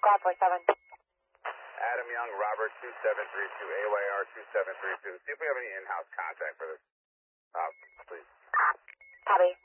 Call 47. Adam Young, Robert 2732, AYR 2732. See if we have any in-house contact for this. Please. Copy.